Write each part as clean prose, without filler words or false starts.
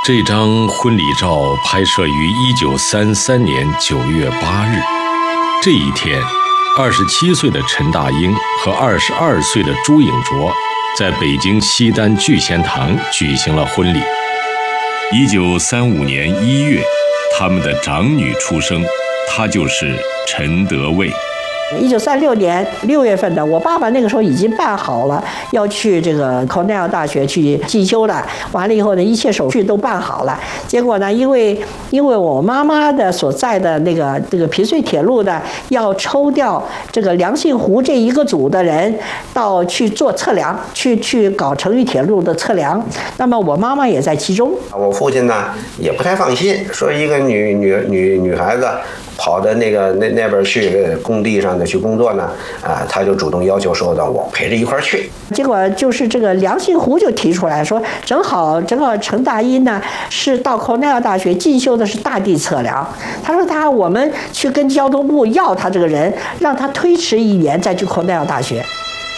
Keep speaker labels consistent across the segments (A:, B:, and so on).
A: 这张婚礼照拍摄于1933年9月8日。这一天，27岁的陈大英和22岁的朱颖卓在北京西单聚贤堂举行了婚礼。1935年1月，他们的长女出生，她就是陈德卫。
B: 1936年6月份的，我爸爸那个时候已经办好了，要去这个 Cornell 大学去进修了。完了以后呢，一切手续都办好了。结果呢，因为我妈妈的所在的这个平绥铁路的要抽调这个梁信湖这一个组的人到去做测量，去搞成渝铁路的测量。那么我妈妈也在其中。
C: 我父亲呢也不太放心，说一个女孩子跑到那边去工地上的去工作呢，他就主动要求说的我陪着一块儿去。
B: 结果就是这个梁信湖就提出来说，正好陈大一呢是到Cornell大学进修的是大地测量，他说我们去跟交通部要他这个人，让他推迟1年再去Cornell大学。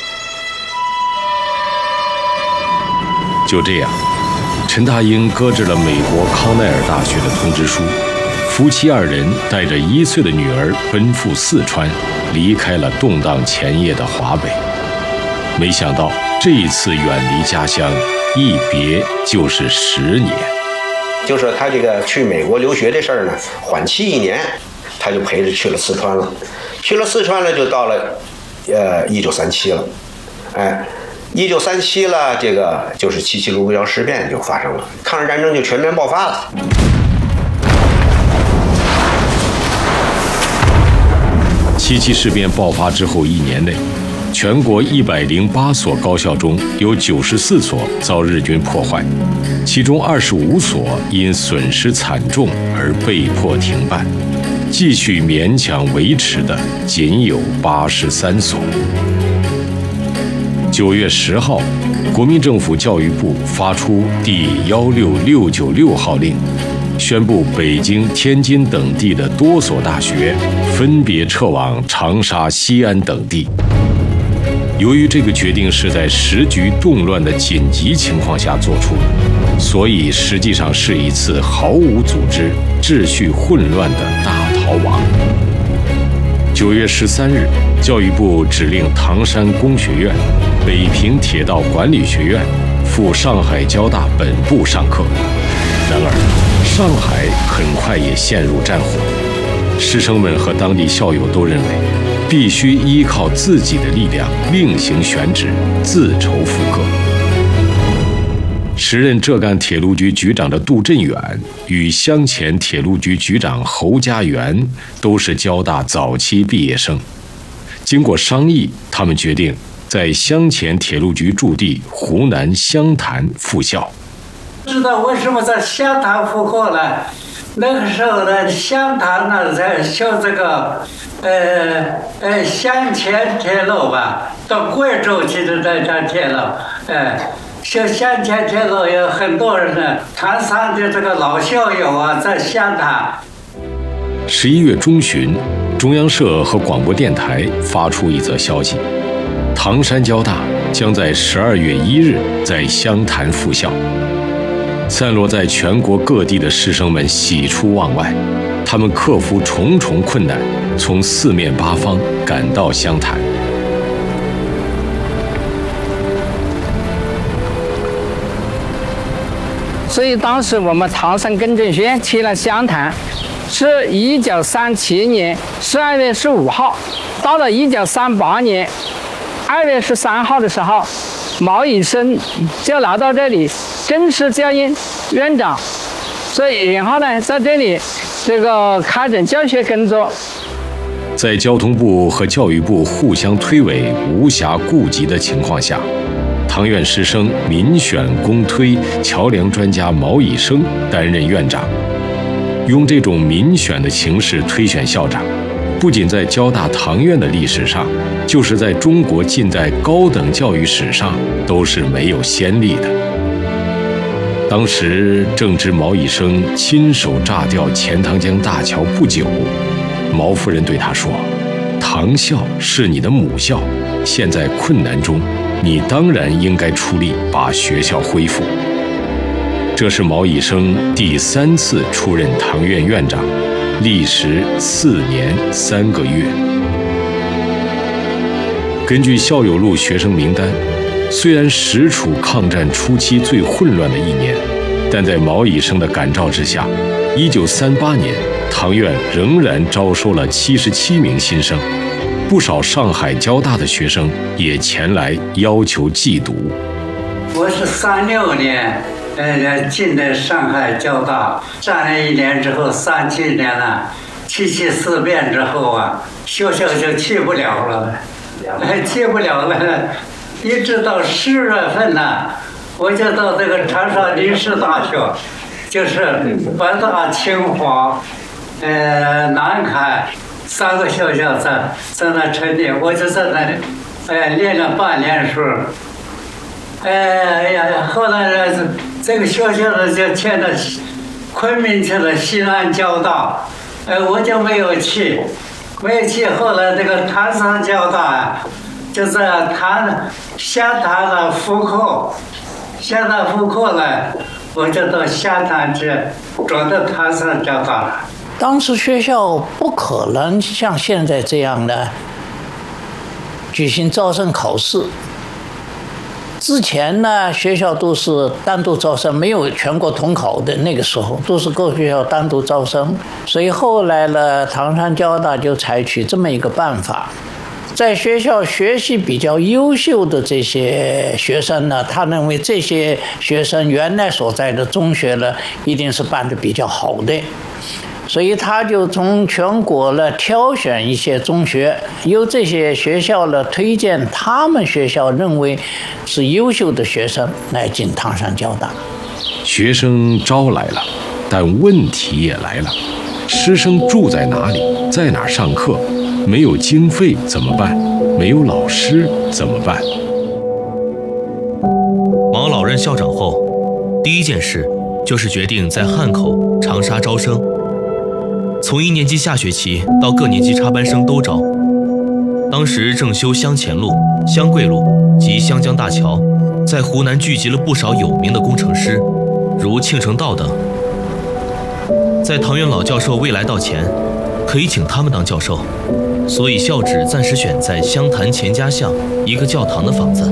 A: 就这样，陈大英搁置了美国康奈尔大学的通知书。夫妻2人带着1岁的女儿奔赴四川，离开了动荡前夜的华北。没想到这一次远离家乡，一别就是10年。
C: 就说他这个去美国留学这事儿呢，缓期1年，他就陪着去了四川了。去了四川了，就到了1937了。1937了，这个就是77卢沟桥事变就发生了，抗日战争就全面爆发了。
A: 77事变爆发之后1年内，全国108所高校中有94所遭日军破坏，其中25所因损失惨重而被迫停办，继续勉强维持的仅有83所。9月10号，国民政府教育部发出第16696号令，宣布北京、天津等地的多所大学分别撤往长沙、西安等地。由于这个决定是在时局动乱的紧急情况下做出的，所以实际上是一次毫无组织、秩序混乱的大逃亡。9月13日，教育部指令唐山工学院、北平铁道管理学院赴上海交大本部上课。然而，上海很快也陷入战火，师生们和当地校友都认为，必须依靠自己的力量另行选址，自筹复课。时任浙赣铁路局局长的杜振远与湘黔铁路局局长侯家园都是交大早期毕业生。经过商议，他们决定在湘黔铁路局驻地湖南湘潭复校。
D: 知道为什么在湘潭复课呢？那个时候呢，湘潭呢在修这个湘黔铁路吧，到贵州去的这条铁路，修湘黔铁路有很多人呢，唐山的这个老校友啊，在湘潭。
A: 11月中旬，中央社和广播电台发出一则消息：唐山交大将在12月1日在湘潭复校。散落在全国各地的师生们喜出望外，他们克服重重困难，从4面8方赶到湘潭。
E: 所以当时我们唐山更正学院去了湘潭，是1937年12月15号，到了1938年2月13号的时候，毛以生就来到这里正式教研院长，所以然后呢，在这里这个开展教学工作。
A: 在交通部和教育部互相推诿、无暇顾及的情况下，唐院师生民选公推桥梁专家毛以生担任院长。用这种民选的形式推选校长，不仅在交大唐院的历史上，就是在中国近代高等教育史上都是没有先例的。当时正值毛以生亲手炸掉钱塘江大桥不久，毛夫人对他说：“唐校是你的母校，现在困难中，你当然应该出力把学校恢复。” 这是毛以升第3次出任堂院院长，历时4年3个月。根据校友录学生名单，虽然实处抗战初期最混乱的一年，但在毛以升的感召之下，1938年，堂院仍然招收了77名新生，不少上海交大的学生也前来要求寄读。
D: 我是36年，进的上海交大，站了1年之后，37年了，7·7事变之后啊，学校就去不了了，去不了了，一直到10月份呢，我就到这个长沙临时大学，就是北大、清华、南开3个学校在那成立，我就在那里，练了半年书。后来呢，这个学校呢就迁到昆明去了，西南交大，我就没有去。后来这个唐山交大就在湘潭的复课，湘潭复课呢，我就到湘潭去转到唐山交大了。
F: 当时学校不可能像现在这样的举行招生考试。之前呢，学校都是单独招生，没有全国统考的，那个时候都是各学校单独招生。所以后来呢，唐山交大就采取这么一个办法，在学校学习比较优秀的这些学生呢，他认为这些学生原来所在的中学呢，一定是办得比较好的。所以他就从全国呢挑选一些中学，由这些学校呢推荐他们学校认为是优秀的学生来进唐山交大。
A: 学生招来了，但问题也来了：师生住在哪里？在哪儿上课？没有经费怎么办？没有老师怎么办？
G: 毛老任校长后，第一件事就是决定在汉口、长沙招生。从1年级下学期到各年级插班生都招。当时正修湘前路、湘桂路及湘江大桥，在湖南聚集了不少有名的工程师，如庆成道等。在唐院老教授未来到前，可以请他们当教授，所以校址暂时选在湘潭钱家巷一个教堂的房子。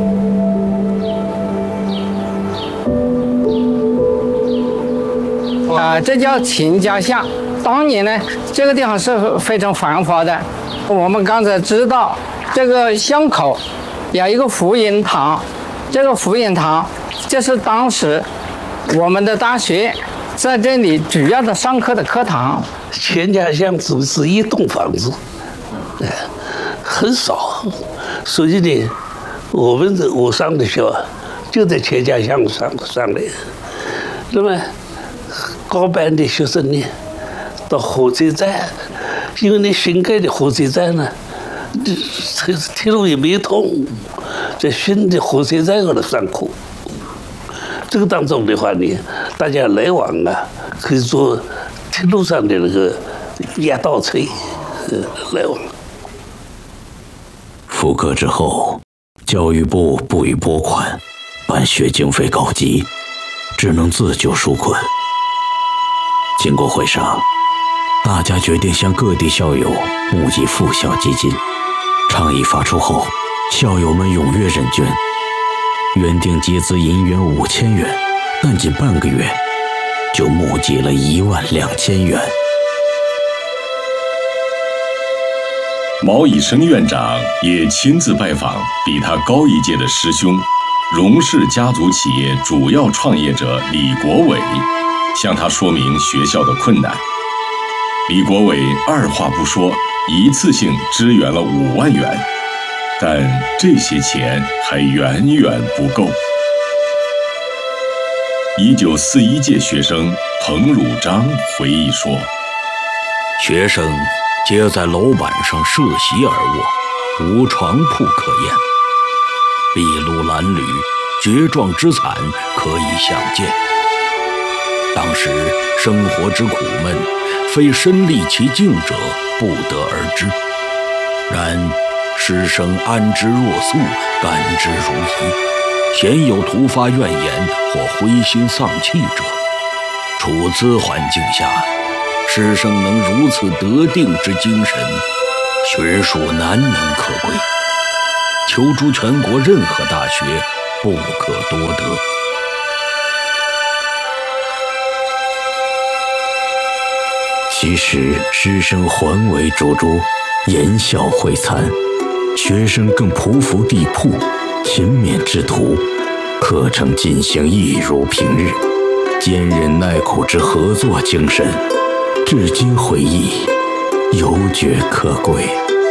E: 这叫钱家巷。当年呢，这个地方是非常繁华的。我们刚才知道，这个巷口有一个福音堂，这个福音堂就是当时我们的大学在这里主要的上课的课堂。
H: 钱家巷只是一栋房子，很少，所以呢，我上的学就在钱家巷上的。那么高班的学生呢，到火车站，因为那新盖的火车站呢，铁路也没通，在新的火车站上上课。这个当中的话呢，大家来往啊，可以坐铁路上的那个压道车来往。
I: 复课之后，教育部不予拨款，办学经费告急，只能自救纾困。经过会商，大家决定向各地校友募集复校基金。倡议发出后，校友们踊跃认捐，原定集资银元5000元，但仅半个月就募集了12000元。
A: 毛以升院长也亲自拜访比他高一届的师兄，荣氏家族企业主要创业者李国伟，向他说明学校的困难。李国伟二话不说，一次性支援了5万元，但这些钱还远远不够。1941届学生彭汝章回忆说：
I: 学生皆在楼板上设席而卧，无床铺可言，筚路蓝缕，绝状之惨可以想见。当时生活之苦闷，非身历其境者不得而知。然师生安之若素，甘之如饴。 鲜有突发怨言或灰心丧气者。处兹环境下，师生能如此得定之精神，学术难能可贵，求诸全国任何大学不可多得。其实师生环围诸诸，言笑会餐，学生更匍匐地铺，勤勉之徒，课程进行一如平日，坚韧耐苦之合作精神，至今回忆犹觉可贵。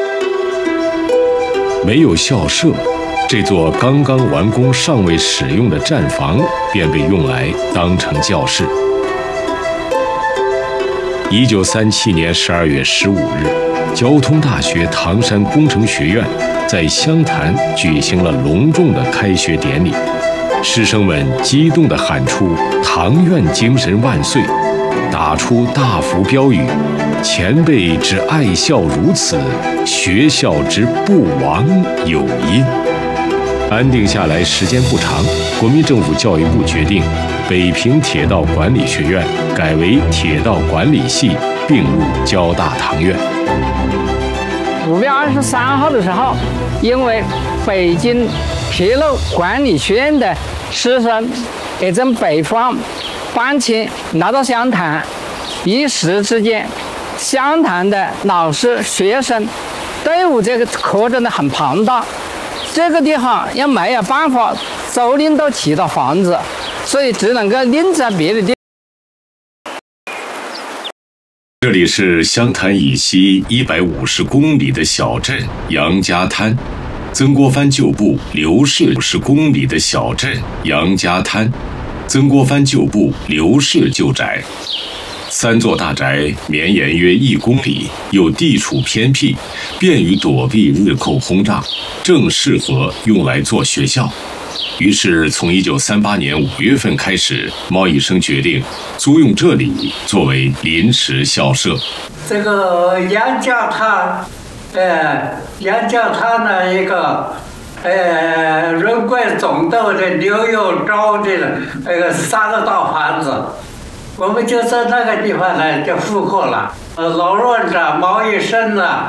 A: 没有校舍，这座刚刚完工尚未使用的站房便被用来当成教室。1937年12月15日，交通大学唐山工程学院在湘潭举行了隆重的开学典礼，师生们激动地喊出“唐院精神万岁”，打出大幅标语：“前辈之爱校如此，学校之不亡有因。”安定下来时间不长，国民政府教育部决定北平铁道管理学院改为铁道管理系，并入交大唐院。
E: 5月23号的时候，因为北京铁路管理学院的师生也从北方搬迁来到湘潭，一时之间，湘潭的老师、学生队伍这个扩展的很庞大。这个地方也没有办法租赁到其他房子，所以只能够另在别的地方。
A: 这里是湘潭以西150公里的小镇杨家滩，曾国藩旧部刘氏50公里的小镇杨家滩，曾国藩旧部刘氏旧宅。3座大宅绵延约1公里，又地处偏僻，便于躲避日寇轰炸，正适合用来做学校。于是从1938年5月份开始，毛以生决定租用这里作为临时校舍。
D: 这个杨家滩，杨家滩的一个人贵总督的刘佑昭的那个3个大房子。我们就在那个地方呢，就复课了。老院长毛以生呢，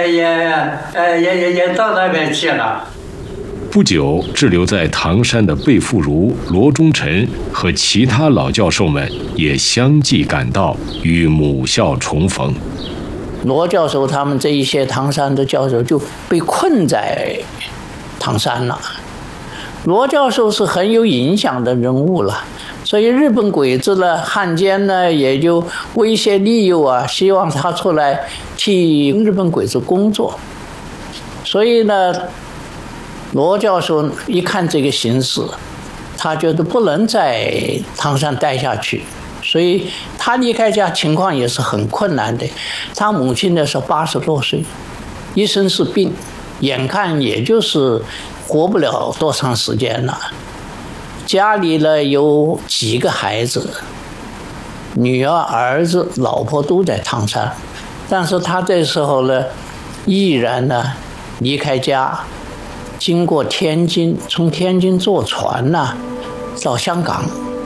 D: 也到那边去了。
A: 不久，滞留在唐山的贝富如、罗中臣和其他老教授们也相继赶到，与母校重逢。
F: 罗教授他们这一些唐山的教授就被困在唐山了。罗教授是很有影响的人物了。所以日本鬼子呢，汉奸呢，也就威胁利诱啊，希望他出来替日本鬼子工作。所以呢，罗教授一看这个形势，他觉得不能在唐山待下去，所以他离开家情况也是很困难的。他母亲那时候80多岁，一身是病，眼看也就是活不了多长时间了。家里呢有几个孩子，女儿、儿子、老婆都在唐山，但是他这时候呢，毅然呢离开家，经过天津，从天津坐船呢到香港，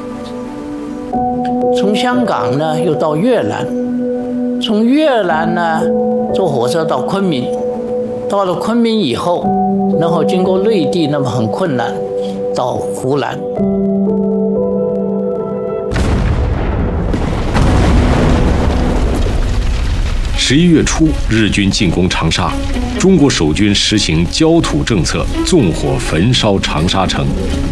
F: 从香港呢又到越南，从越南呢坐火车到昆明，到了昆明以后，然后经过内地，那么很困难。到湖南。
A: 11月初，日军进攻长沙，中国守军实行焦土政策，纵火焚烧长沙城。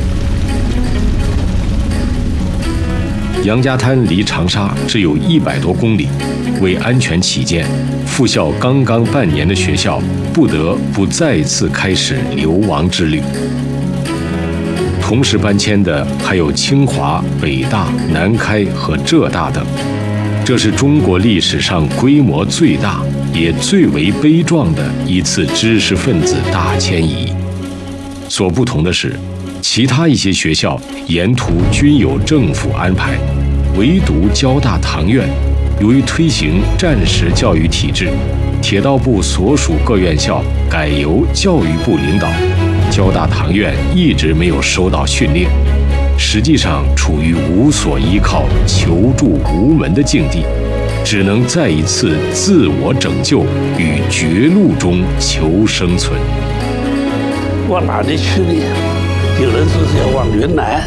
A: 杨家滩离长沙只有100多公里，为安全起见，复校刚刚半年的学校不得不再次开始流亡之旅。同时搬迁的还有清华、北大、南开和浙大等，这是中国历史上规模最大也最为悲壮的一次知识分子大迁移。所不同的是，其他一些学校沿途均有政府安排，唯独交大唐院由于推行战时教育体制，铁道部所属各院校改由教育部领导， 交大堂院一直没有收到训令，实际上处于无所依靠、求助无门的境地，只能再一次自我拯救，与绝路中求生存。
H: 往哪里去呢？有人说是要往云南，